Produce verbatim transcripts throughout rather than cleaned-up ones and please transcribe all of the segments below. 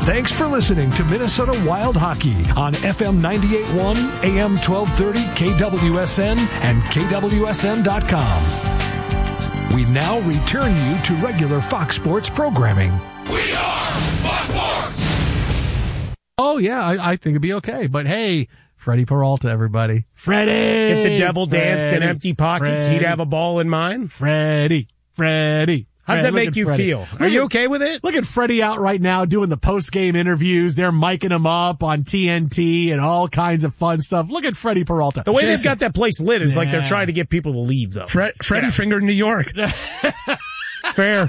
Thanks for listening to Minnesota Wild Hockey on F M ninety-eight point one, A M twelve thirty, K W S N, and K W S N dot com. We now return you to regular Fox Sports programming. We are Fox Sports! Oh, yeah, I, I think it'd be okay. But, hey, Freddie Peralta, everybody. Freddie! If the devil Freddie, danced in empty pockets, Freddie, he'd have a ball in mine. Freddie, Freddie. How does that Look make at you Freddie. feel? Look Are you at- okay with it? Look at Freddie out right now doing the post-game interviews. They're miking him up on T N T and all kinds of fun stuff. Look at Freddie Peralta. The way Jason. they've got that place lit is like they're Yeah. trying to get people to leave, though. Fred, Freddie Yeah. Finger, New York. Fair.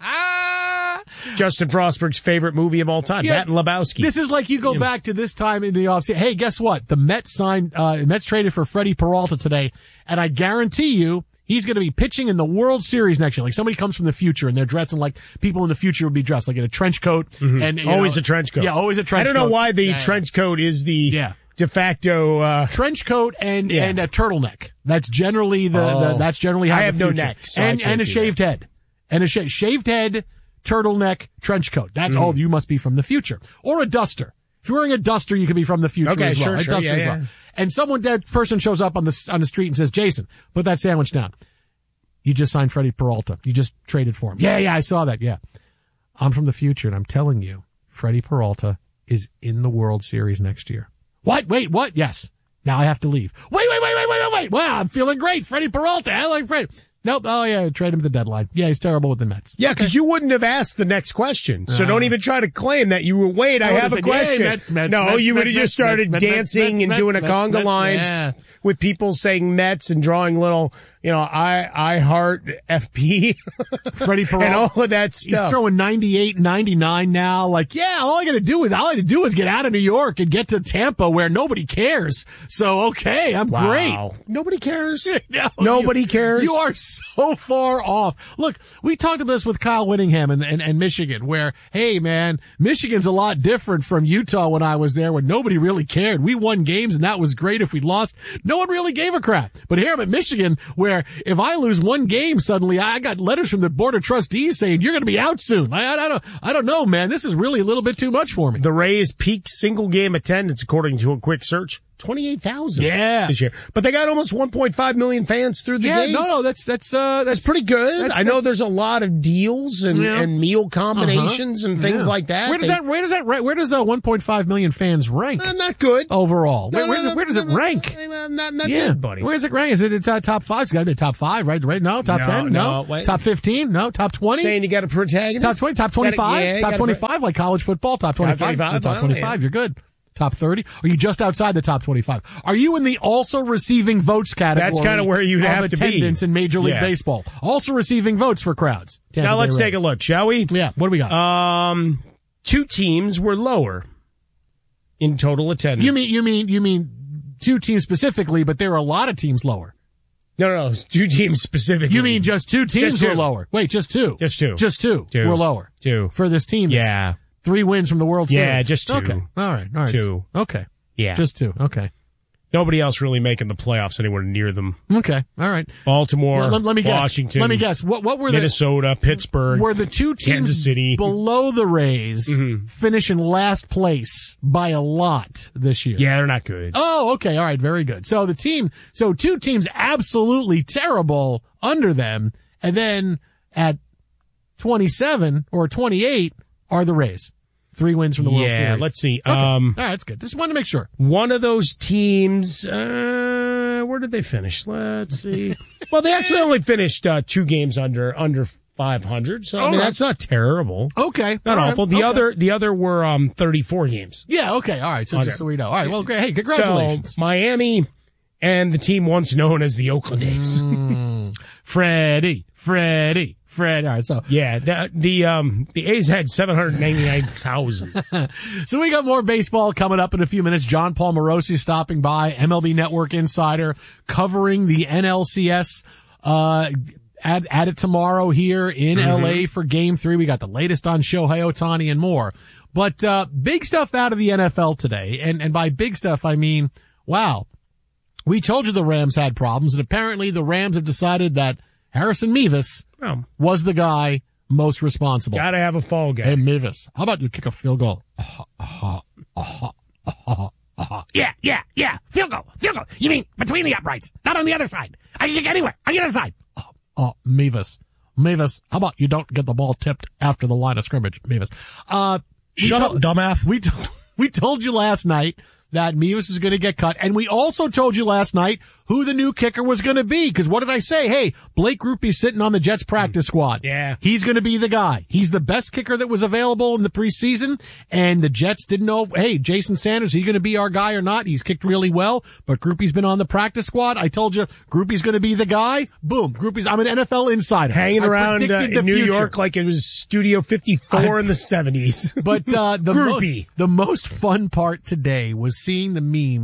Justin Frostberg's favorite movie of all time, Yeah. Matt and Lebowski. This is like you go back to this time in the offseason. Hey, guess what? The Mets signed, uh, Mets traded for Freddie Peralta today, and I guarantee you he's going to be pitching in the World Series next year. Like somebody comes from the future and they're dressing like people in the future would be dressed, like in a trench coat. Mm-hmm. and you Always know, a trench coat. Yeah, always a trench coat. I don't know why the Yeah, yeah. trench coat is the Yeah. de facto. Uh, Trench coat and Yeah. and a turtleneck. That's generally the, Oh. the that's generally how I the have no future. neck, so I and can't and a do shaved head, and a sh- shaved head, turtleneck, trench coat. That's Mm-hmm. oh, you must be from the future, or a duster. If you're wearing a duster, you can be from the future Okay, as well. sure, A sure, duster yeah, as well. yeah. And someone that person shows up on the on the street and says, "Jason, put that sandwich down. You just signed Freddie Peralta. You just traded for him." Yeah, yeah, I saw that. Yeah, I'm from the future, and I'm telling you, Freddie Peralta is in the World Series next year. What? Wait, what? Yes. Now I have to leave. Wait, wait, wait, wait, wait, wait, wait. Wow, I'm feeling great. Freddie Peralta. I like Freddie. Nope. Oh, yeah, trade him at the deadline. Yeah, he's terrible with the Mets. yeah, because you wouldn't have asked the next question. So don't even try to claim that you were, wait, I I have a would've said, question. "Yay, Mets, Mets, no, Mets, you would have Mets, just started Mets, Mets, dancing Mets, and Mets, doing a Mets, conga Mets, lines yeah. with people saying Mets and drawing little, you know, I, I heart F P Freddie Peralta. and all of that He's stuff. throwing ninety-eight, ninety-nine now. Like, yeah, all I gotta do is, all I gotta do is get out of New York and get to Tampa where nobody cares. So, okay, I'm great. Wow. Nobody cares. No, Nobody you, cares. You are so far off. Look, we talked about this with Kyle Whittingham and, and, and Michigan, where, hey man, Michigan's a lot different from Utah when I was there, when nobody really cared. We won games and that was great. If we lost, no one really gave a crap. But here I'm at Michigan, where if I lose one game, suddenly I got letters from the board of trustees saying you're going to be out soon. I, I, I don't, I don't know, man. This is really a little bit too much for me. The Rays' peak single game attendance, according to a quick search, twenty-eight thousand. Yeah. This year. But they got almost one point five million fans through the yeah, gates. no, no, that's, that's, uh, that's That's pretty good. that's- I know that's- there's a lot of deals and, Yeah. and meal combinations and things Yeah. like that. Where does They- that, where does that, ra- where does uh, one point five million fans rank? Uh, not good. Overall, No, where, no, where, does no, it, where does no, it no, rank? no, Not, not Yeah, good, buddy. Where does it rank? Is it in top top five? It's got to be top five, right? Right? No, top No, ten? no, No, wait. top fifteen? No, top twenty? Saying you got a protagonist? Top twenty? Top twenty-five? Gotta- yeah, you top gotta- twenty-five, like college football. Top twenty-five. twenty-five, top oh, twenty-five. yeah. You're good. Top thirty? Are you just outside the top twenty-five? Are you in the also receiving votes category? That's kinda where you'd of have to be. attendance in Major League Yeah. Baseball. Also receiving votes for crowds. Tampa Now Bay let's Rays. take a look, shall we? Yeah. What do we got? Um, two teams were lower in total attendance. you mean you mean you mean two teams specifically, but there are a lot of teams lower. No, no, no. Two teams specifically. You mean just two teams Just two. were lower? Wait, just two? Just two. Just two, Two. were lower Two. for this team. that's Yeah. three wins from the World Series. Yeah, just two. Okay, all right, all right. Two. Okay, Yeah. just two. Okay, Nobody else really making the playoffs anywhere near them. okay, all right. Baltimore, Well, let, let me Washington, guess. Let me guess. What what were the Minnesota, Pittsburgh. were the two teams Kansas City. below the Rays Mhm. finish in last place by a lot this year? Yeah, they're not good. Oh, okay. All right. Very good. So the team, so two teams absolutely terrible under them. And then at twenty-seven or twenty-eight are the Rays. Three wins from the World Yeah, Series. let's see. Okay. Um, All right. That's good. Just wanted to make sure. One of those teams, uh, where did they finish? Let's see. Well, they actually only finished uh, two games under under five hundred, so I All mean right. that's not terrible. Okay. Not All right. awful. The Okay. other the other were um thirty-four games. Yeah. Okay. All right. So Okay. just so we know. All right. Well, great. Hey, congratulations. So, Miami and the team once known as the Oakland A's. Mm. Freddie, Freddie, Fred. All right. So, Yeah, the, the um the A's had seven hundred ninety-nine thousand. so we got more baseball coming up in a few minutes. John Paul Morosi stopping by, M L B Network insider, covering the N L C S, uh, at, at it tomorrow here in Mm-hmm. L A for game three. We got the latest on Shohei Ohtani and more. But, uh, big stuff out of the N F L today. And, and by big stuff, I mean, wow, we told you the Rams had problems, and apparently the Rams have decided that Harrison Mevis Well, was the guy most responsible. Gotta have a fall guy. Hey, Mavis, how about you kick a field goal? Uh-huh, uh-huh, uh-huh, uh-huh, uh-huh. Yeah, yeah, yeah. Field goal, field goal. You mean between the uprights, not on the other side. I can kick anywhere, on the other side. Oh, oh, Mavis, Mavis, how about you don't get the ball tipped after the line of scrimmage, Mavis? Uh, Shut to- up, dumbass. We, to- we told you last night that Mevis is going to get cut. And we also told you last night who the new kicker was going to be. Because what did I say? Hey, Blake Grupe's sitting on the Jets practice squad. Yeah. He's going to be the guy. He's the best kicker that was available in the preseason. And the Jets didn't know, hey, Jason Sanders, is he going to be our guy or not? He's kicked really well, but Grupe's been on the practice squad. I told you Grupe's going to be the guy. Boom. Grupe's, I'm an N F L insider. Hanging I around uh, predicted in the New future. York like it was Studio fifty-four I- in the seventies. But uh, the, mo- Groupie. the most fun part today was seeing the memes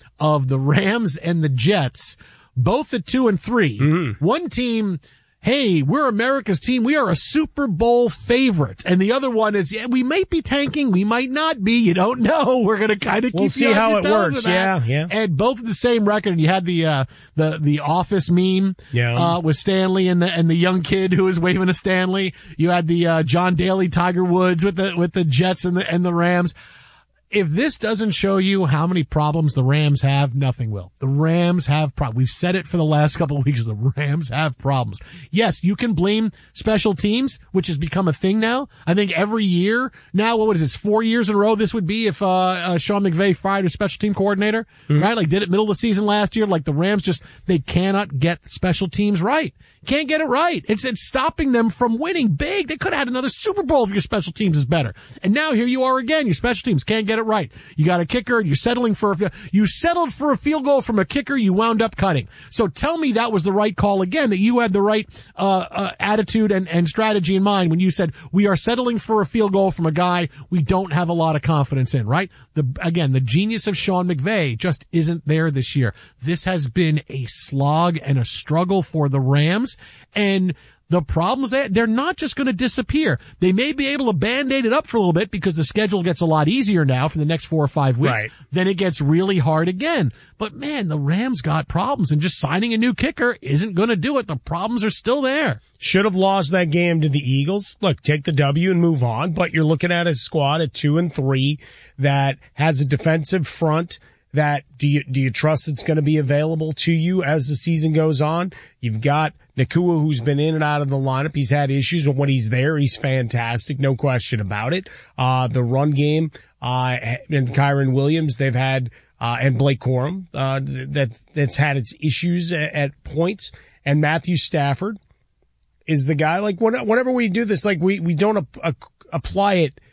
of the Rams and the Jets, both at two and three. Mm-hmm. One team, hey, we're America's team. We are a Super Bowl favorite. And the other one is, yeah, we might be tanking. We might not be. You don't know. We're going to kind of keep We'll see you on how your it toes works. with that. Yeah, yeah. And both of the same record. And you had the, uh, the, the Office meme, Yeah. uh, with Stanley and the, and the young kid who was waving a Stanley. You had the, uh, John Daly, Tiger Woods with the, with the Jets and the, and the Rams. If this doesn't show you how many problems the Rams have, nothing will. The Rams have problems. We've said it for the last couple of weeks. The Rams have problems. Yes, you can blame special teams, which has become a thing now. I think every year now, what is this, four years in a row this would be if uh, uh Sean McVay fired a special team coordinator, mm-hmm. right? Like did it middle of the season last year. Like the Rams just, they cannot get special teams right. Can't get it right. It's, it's stopping them from winning big. They could have had another Super Bowl if your special teams is better. And now here you are again. Your special teams can't get it right. You got a kicker. You're settling for a, you settled for a field goal from a kicker. You wound up cutting. So tell me that was the right call again, that you had the right, uh, uh, attitude and, and strategy in mind when you said we are settling for a field goal from a guy we don't have a lot of confidence in, right? The, again, the genius of Sean McVay just isn't there this year. This has been a slog and a struggle for the Rams. And the problems, they're not just going to disappear. They may be able to Band-Aid it up for a little bit because the schedule gets a lot easier now for the next four or five weeks. Right. Then it gets really hard again. But man, the Rams got problems, and just signing a new kicker isn't going to do it. The problems are still there. Should have lost that game to the Eagles. Look, take the W and move on. But you're looking at a squad at two and three that has a defensive front that do you, do you trust it's going to be available to you as the season goes on? You've got Nacua, who's been in and out of the lineup. He's had issues, but when he's there, he's fantastic. No question about it. Uh, the run game, uh, and Kyron Williams, they've had, uh, and Blake Corum, uh, that, that's had its issues at, at points. And Matthew Stafford is the guy. Like, whenever we do this, like, we, we don't ap- ap- apply it